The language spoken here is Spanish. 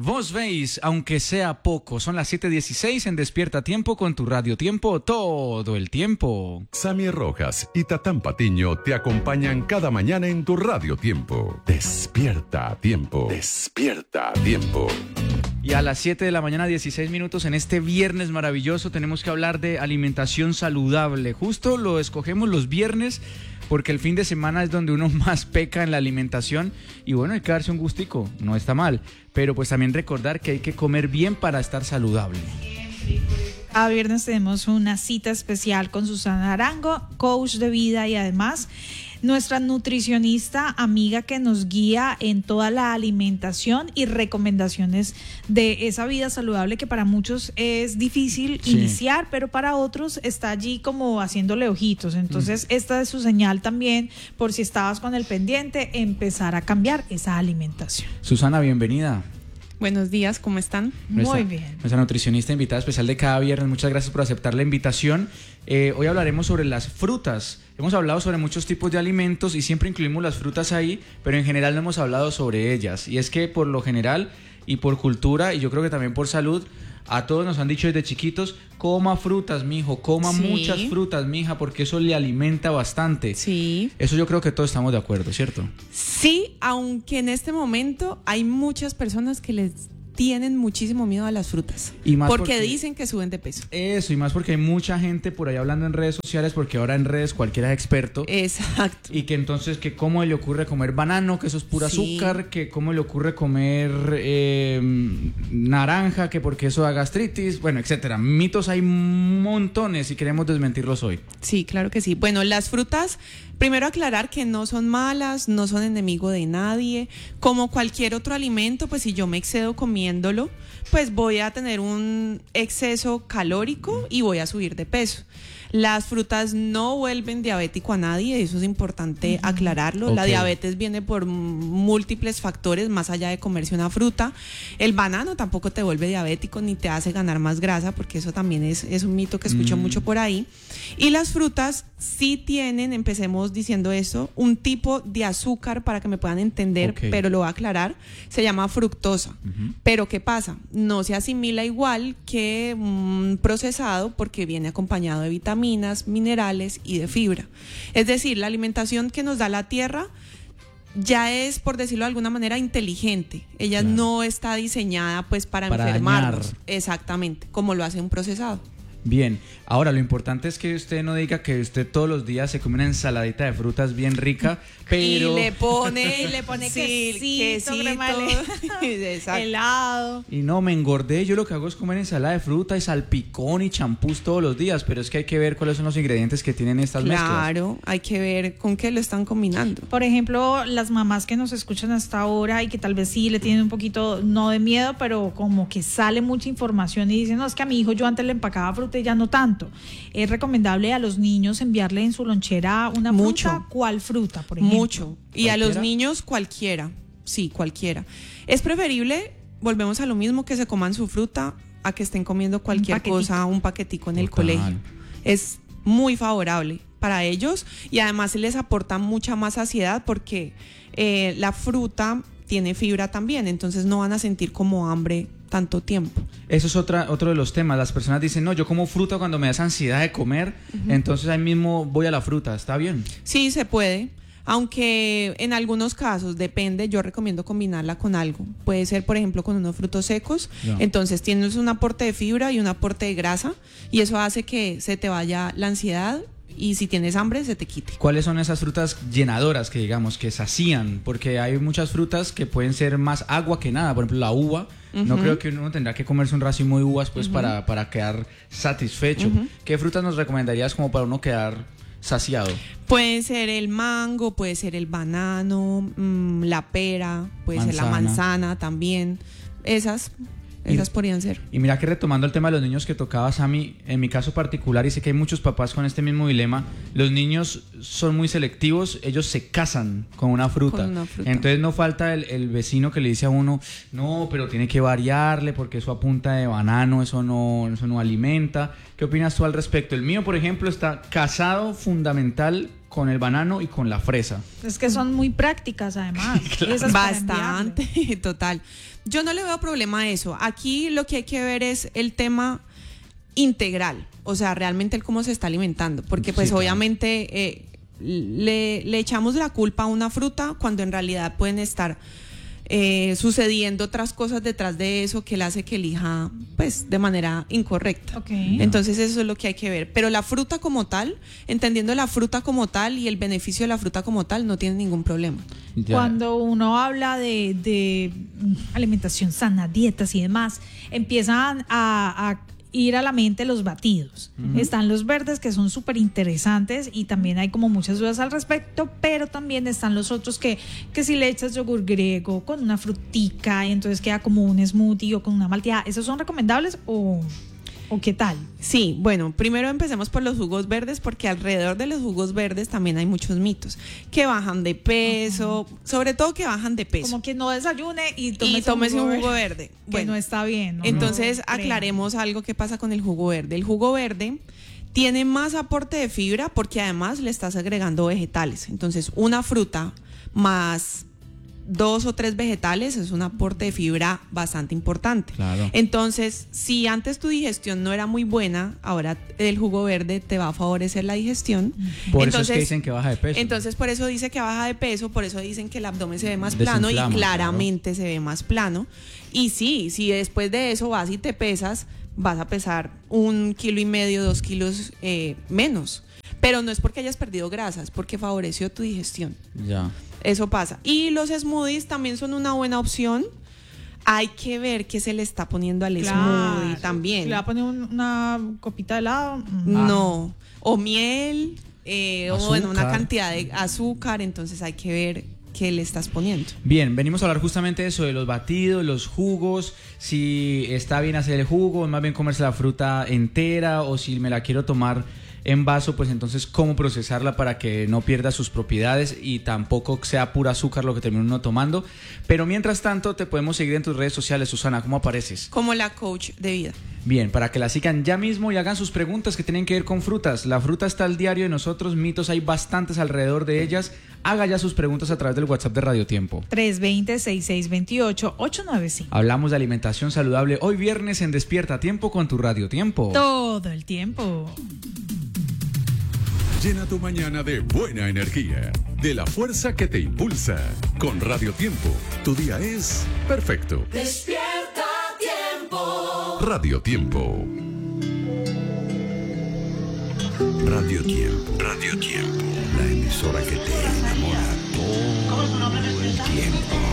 Vos veis, aunque sea poco, son las 7:16 en Despierta Tiempo con tu Radio Tiempo todo el tiempo. Sammy Rojas y Tatán Patiño te acompañan cada mañana en tu Radio Tiempo. Despierta a tiempo. Despierta a tiempo. Y a las 7 de la mañana, 16 minutos, en este viernes maravilloso, tenemos que hablar de alimentación saludable. Justo lo escogemos los viernes porque el fin de semana es donde uno más peca en la alimentación y bueno, hay que darse un gustico, no está mal, pero pues también recordar que hay que comer bien para estar saludable. Cada viernes tenemos una cita especial con Susana Arango, coach de vida y además nuestra nutricionista amiga que nos guía en toda la alimentación y recomendaciones de esa vida saludable que para muchos es difícil iniciar, pero para otros está allí como haciéndole ojitos. Entonces, esta es su señal también, por si estabas con el pendiente, empezar a cambiar esa alimentación. Susana, bienvenida. Buenos días, ¿cómo están? Muy bien. Nuestra nutricionista invitada especial de cada viernes, muchas gracias por aceptar la invitación. Hoy hablaremos sobre las frutas. Hemos hablado sobre muchos tipos de alimentos y siempre incluimos las frutas ahí, pero en general no hemos hablado sobre ellas. Y es que por lo general y por cultura, y yo creo que también por salud, a todos nos han dicho desde chiquitos, coma frutas, mijo, coma muchas frutas, mija, porque eso le alimenta bastante. Sí. Eso yo creo que todos estamos de acuerdo, ¿cierto? Sí, aunque en este momento hay muchas personas que les tienen muchísimo miedo a las frutas. Y más porque dicen que suben de peso. Eso, y más porque hay mucha gente por ahí hablando en redes sociales, porque ahora en redes cualquiera es experto. Exacto. Y que entonces, que cómo le ocurre comer banano, que eso es pura azúcar, que cómo le ocurre comer naranja, que porque eso da gastritis, bueno, etcétera. Mitos hay montones y queremos desmentirlos hoy. Sí, claro que sí. Bueno, las frutas, primero aclarar que no son malas, no son enemigo de nadie. Como cualquier otro alimento, pues si yo me excedo comiéndolo, pues voy a tener un exceso calórico y voy a subir de peso. Las frutas no vuelven diabético a nadie, eso es importante aclararlo. La diabetes viene por múltiples factores más allá de comerse una fruta. El banano tampoco te vuelve diabético ni te hace ganar más grasa, porque eso también es un mito que escucho mucho por ahí. Y las frutas sí tienen, empecemos diciendo eso, un tipo de azúcar para que me puedan entender, pero lo voy a aclarar, se llama fructosa. Pero ¿qué pasa? No se asimila igual que un procesado porque viene acompañado de vitaminas, minerales y de fibra. Es decir, la alimentación que nos da la tierra ya es, por decirlo de alguna manera, inteligente. Ella no está diseñada pues para enfermarnos. Dañar. Exactamente, como lo hace un procesado. Bien, ahora lo importante es que usted no diga que usted todos los días se come una ensaladita de frutas bien rica, pero... Y le pone quesito, helado. Y no, me engordé, yo lo que hago es comer ensalada de fruta y salpicón y champús todos los días, pero es que hay que ver cuáles son los ingredientes que tienen estas mezclas. Claro, hay que ver con qué lo están combinando. Por ejemplo, las mamás que nos escuchan hasta ahora y que tal vez sí le tienen un poquito, no de miedo, pero como que sale mucha información y dicen, no, es que a mi hijo yo antes le empacaba fruta y ya no tanto. Es recomendable a los niños enviarle en su lonchera una fruta. ¿Cuál fruta, por ejemplo? Mucho. Y a los niños cualquiera. Sí, cualquiera. Es preferible, volvemos a lo mismo, que se coman su fruta a que estén comiendo cualquier cosa, un paquetico en el colegio. Es muy favorable para ellos y además se les aporta mucha más saciedad porque la fruta tiene fibra también, entonces no van a sentir como hambre tanto tiempo. Eso es otro de los temas. Las personas dicen, no, yo como fruta cuando me da esa ansiedad de comer, entonces ahí mismo voy a la fruta. ¿Está bien? Sí, se puede. Aunque en algunos casos, depende, yo recomiendo combinarla con algo. Puede ser, por ejemplo, con unos frutos secos. Entonces tienes un aporte de fibra y un aporte de grasa y eso hace que se te vaya la ansiedad y si tienes hambre se te quite. ¿Cuáles son esas frutas llenadoras que digamos que sacían? Porque hay muchas frutas que pueden ser más agua que nada. Por ejemplo, la uva. No creo que uno tendrá que comerse un racimo de uvas pues para quedar satisfecho. ¿Qué frutas nos recomendarías como para uno quedar saciado? Puede ser el mango, puede ser el banano, la pera, puede ser la manzana también. Esas podrían ser. Y mira que retomando el tema de los niños que tocaba Sammy, en mi caso particular, y sé que hay muchos papás con este mismo dilema, los niños son muy selectivos, ellos se casan con una fruta. Entonces no falta el vecino que le dice a uno, no, pero tiene que variarle porque eso a punta de banano, eso no alimenta. ¿Qué opinas tú al respecto? El mío, por ejemplo, está casado fundamental con el banano y con la fresa. Es que son muy prácticas además. Esas para Bastante, enviarle. total. Yo no le veo problema a eso. Aquí lo que hay que ver es el tema integral, o sea, realmente el cómo se está alimentando, porque pues Sí, claro. obviamente le echamos la culpa a una fruta cuando en realidad pueden estar sucediendo otras cosas detrás de eso que le hace que elija pues de manera incorrecta. Ok. Entonces eso es lo que hay que ver, pero la fruta como tal, entendiendo la fruta como tal y el beneficio de la fruta como tal, no tiene ningún problema. Ya. Cuando uno habla de alimentación sana, dietas y demás, empiezan a ir a la mente los batidos. Están los verdes que son súper interesantes y también hay como muchas dudas al respecto, pero también están los otros que si le echas yogur griego con una frutica y entonces queda como un smoothie o con una malteada, ¿esos son recomendables o qué tal? Sí, bueno, primero empecemos por los jugos verdes porque alrededor de los jugos verdes también hay muchos mitos que bajan de peso, sobre todo que bajan de peso. Como que no desayune y tómese un jugo verde. Que Bueno, no está bien, ¿no? entonces No, creo. aclaremos algo que pasa con el jugo verde. El jugo verde tiene más aporte de fibra porque además le estás agregando vegetales. Entonces, una fruta más 2 o 3 vegetales es un aporte de fibra bastante importante. Claro. Entonces, si antes tu digestión no era muy buena, ahora el jugo verde te va a favorecer la digestión. Por eso es que dicen que baja de peso. Entonces, por eso dice que baja de peso, por eso dicen que el abdomen se ve más plano y Desinflama, claramente se ve más plano. Y sí, si después de eso vas y te pesas, vas a pesar 1,5 kilos, 2 kilos menos. Pero no es porque hayas perdido grasa, es porque favoreció tu digestión. Ya. Eso pasa. Y los smoothies también son una buena opción. Hay que ver qué se le está poniendo al smoothie también. ¿Le va a poner una copita de helado? No. O miel, o bueno, una Azúcar. cantidad de azúcar. Entonces hay que ver qué le estás poniendo. Bien, venimos a hablar justamente de eso, de los batidos, los jugos, si está bien hacer el jugo, más bien comerse la fruta entera, o si me la quiero tomar en vaso, pues entonces cómo procesarla para que no pierda sus propiedades y tampoco sea pura azúcar lo que termine uno tomando. Pero mientras tanto te podemos seguir en tus redes sociales, Susana, ¿cómo apareces? Como la coach de vida. Bien, para que la sigan ya mismo y hagan sus preguntas que tienen que ver con frutas. La fruta está al diario de nosotros, mitos hay bastantes alrededor de ellas. Haga ya sus preguntas a través del WhatsApp de Radio Tiempo. 320-6628-895. Hablamos de alimentación saludable hoy viernes en Despierta a Tiempo con tu Radio Tiempo. Todo el tiempo. Llena tu mañana de buena energía, de la fuerza que te impulsa. Con Radio Tiempo, tu día es perfecto. Despierta Tiempo. Radio Tiempo. Radio Tiempo. Radio Tiempo. La emisora que te enamora todo el tiempo.